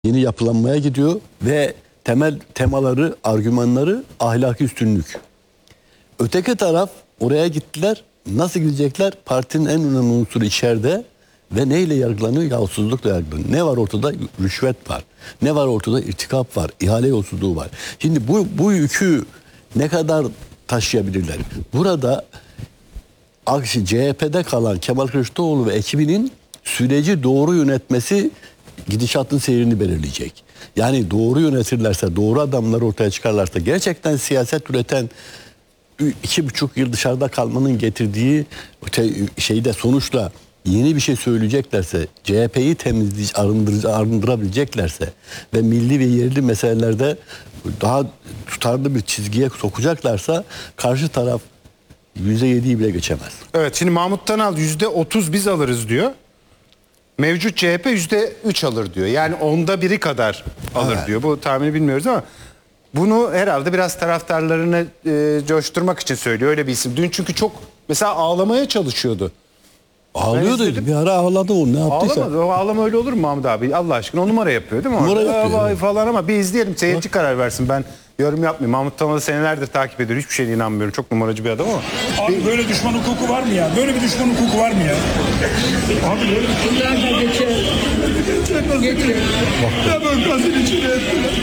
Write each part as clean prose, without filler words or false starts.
yeni yapılanmaya gidiyor ve temel temaları, argümanları ahlaki üstünlük. Öteki taraf oraya gittiler. Nasıl gidecekler? Partinin en önemli unsuru içeride ve neyle yargılanıyor? Yolsuzlukla yargılanıyor. Ne var ortada? Rüşvet var. Ne var ortada? İrtikap var. İhale yolsuzluğu var. Şimdi bu yükü ne kadar taşıyabilirler? Burada CHP'de kalan Kemal Kılıçdaroğlu ve ekibinin süreci doğru yönetmesi gidişatın seyrini belirleyecek. Yani doğru yönetirlerse, doğru adamlar ortaya çıkarlarsa, gerçekten siyaset üreten 2,5 yıl dışarıda kalmanın getirdiği şeyde sonuçla yeni bir şey söyleyeceklerse, CHP'yi arındırabileceklerse ve milli ve yerli meselelerde daha tutarlı bir çizgiye sokacaklarsa karşı taraf %7'yi bile geçemez. Evet, şimdi Mahmut Tanal %30 biz alırız diyor. Mevcut CHP %3 alır diyor. Yani 1/10 kadar alır diyor. Bu tahmini bilmiyoruz ama bunu herhalde biraz taraftarlarını coşturmak için söylüyor. Öyle bir isim. Dün çünkü çok mesela ağlamaya çalışıyordu. Ağlıyordu. Bir ara ağladı o. Ne yaptıysa. Ağlamadı. O ağlama öyle olur mu Mahmut abi? Allah aşkına o numara yapıyor değil mi? Numara yapıyor. Evet. Falan ama bir izleyelim. Seyirci karar versin. Ben yorum yapmayayım. Mahmut Tanal'ı senelerdir takip ediyor. Hiçbir şeyine inanmıyorum. Çok numaracı bir adam ama. Abi böyle düşman hukuku var mı ya? Böyle bir düşman hukuku var mı ya? Abi böyle bir Bunlar da geçer. Geçer. demokrasinin içine ettiler.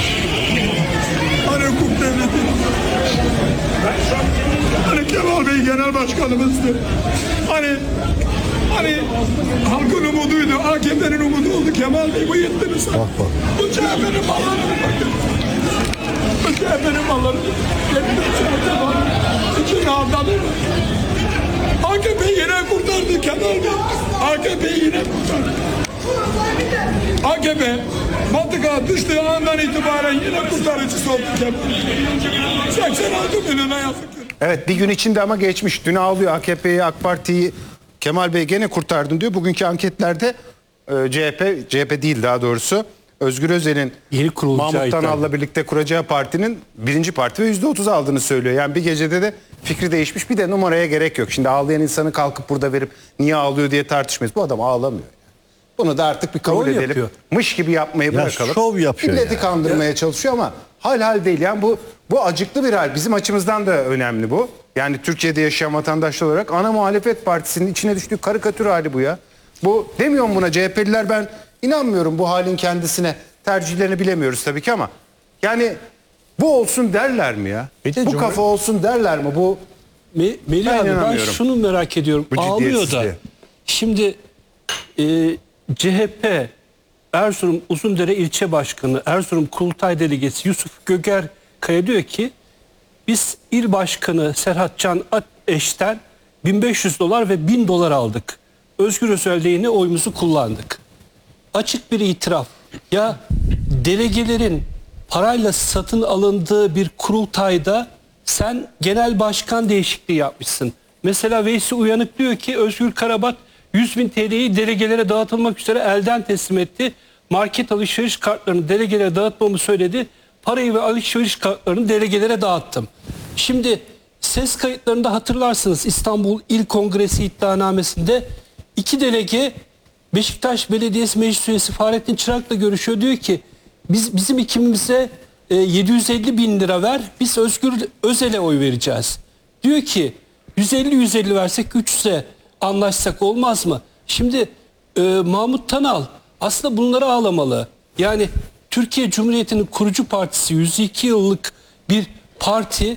Hani hukuk devleti. Hani Kemal Bey genel başkanımızdı. Hani halkın umuduydu. AKP'nin umudu oldu. Kemal Bey bu yettiniz. Bak. Bu CHP'nin mallarını bakın. Bu CHP'nin mallarını İçine anladın mı? AKP yine kurtardı Kemal Bey. AKP yine kurtardı. AKP mantıka düştüğü andan itibaren yine kurtarıcısı oldu Kemal Bey. 86 milyona yazık. Evet, bir gün içinde ama geçmiş. Dün ağlıyor AKP'yi, AK Parti'yi Kemal Bey gene kurtardın diyor. Bugünkü anketlerde CHP değil daha doğrusu, Özgür Özel'in Mahmut Tanal'la birlikte kuracağı partinin birinci parti ve %30 aldığını söylüyor. Yani bir gecede de fikri değişmiş. Bir de numaraya gerek yok. Şimdi ağlayan insanı kalkıp burada verip niye ağlıyor diye tartışmayız. Bu adam ağlamıyor. Bunu da artık bir kabul edelim. Yapıyor. Mış gibi yapmayı bırakalım. Şov yapıyor. Milleti kandırmaya çalışıyor ama hal değil. Yani bu acıklı bir hal. Bizim açımızdan da önemli bu. Yani Türkiye'de yaşayan vatandaşlar olarak ana muhalefet partisinin içine düştüğü karikatür hali bu ya. Bu demiyorum buna CHP'liler, ben inanmıyorum bu halin kendisine. Tercihlerini bilemiyoruz tabii ki ama yani bu olsun derler mi ya? Bu kafa olsun derler mi? Bu Melih abi, ben şunu merak ediyorum. Bu Ağlıyor da. Şimdi CHP Erzurum Uzundere İlçe Başkanı, Erzurum Kurultay Delegesi Yusuf Göger Kaya diyor ki biz il başkanı Serhat Can Ateş'ten $1500 ve $1000 aldık. Özgür Özel lehine oyumuzu kullandık. Açık bir itiraf. Ya delegelerin parayla satın alındığı bir kurultayda sen genel başkan değişikliği yapmışsın. Mesela Veysi Uyanık diyor ki Özgür Karabat 100.000 TL'yi delegelere dağıtılmak üzere elden teslim etti. Market alışveriş kartlarını delegelere dağıtmamı söyledi. Parayı ve alışveriş kartlarını delegelere dağıttım. Şimdi ses kayıtlarında hatırlarsınız, İstanbul İl Kongresi iddianamesinde 2 delege Beşiktaş Belediyesi Meclis Üyesi Fahrettin Çırak'la görüşüyor. Diyor ki bizim ikimize 750.000 lira ver, biz Özgür Özel'e oy vereceğiz. Diyor ki 150 versek 300'e anlaşsak olmaz mı? Şimdi Mahmut Tanal aslında bunları ağlamalı. Yani Türkiye Cumhuriyeti'nin kurucu partisi, 102 yıllık bir parti,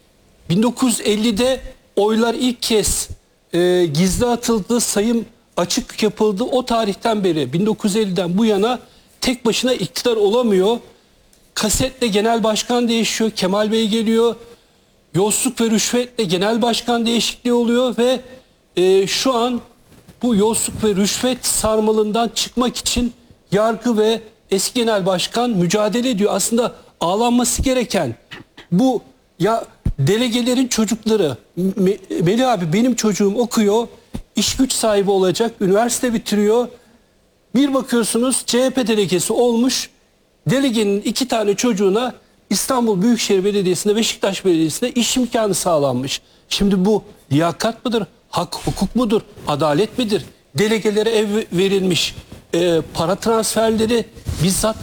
1950'de oylar ilk kez gizli atıldı, sayım açık yapıldı. O tarihten beri 1950'den bu yana tek başına iktidar olamıyor. Kasetle genel başkan değişiyor, Kemal Bey geliyor. Yolsuzluk ve rüşvetle genel başkan değişikliği oluyor ve şu an bu yolsuzluk ve rüşvet sarmalından çıkmak için yargı ve eski genel başkan mücadele ediyor. Aslında ağlanması gereken bu, ya delegelerin çocukları, Melih abi benim çocuğum okuyor, iş güç sahibi olacak, üniversite bitiriyor. Bir bakıyorsunuz CHP delegesi olmuş, delegenin 2 tane çocuğuna İstanbul Büyükşehir Belediyesi'nde, Beşiktaş Belediyesi'nde iş imkanı sağlanmış. Şimdi bu liyakat mıdır? Hak, hukuk mudur? Adalet midir? Delegelere ev verilmiş. para transferleri bizzat